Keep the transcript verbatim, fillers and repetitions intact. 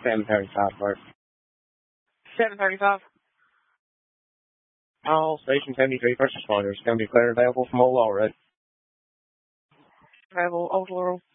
seven thirty-five, Bert. seven thirty-five. All Station seventy-three first responders can be cleared available from all already. Available, Old Laurel.